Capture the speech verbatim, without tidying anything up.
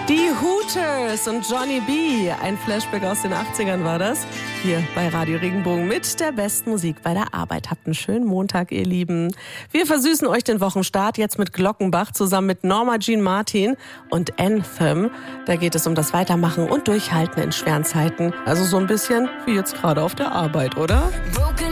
Die Hooters und Johnny B. Ein Flashback aus den achtzigern war das. Hier bei Radio Regenbogen mit der besten Musik bei der Arbeit. Habt einen schönen Montag, ihr Lieben. Wir versüßen euch den Wochenstart jetzt mit Glockenbach zusammen mit Norma Jean Martin und Anthem. Da geht es um das Weitermachen und Durchhalten in schweren Zeiten. Also so ein bisschen wie jetzt gerade auf der Arbeit, oder?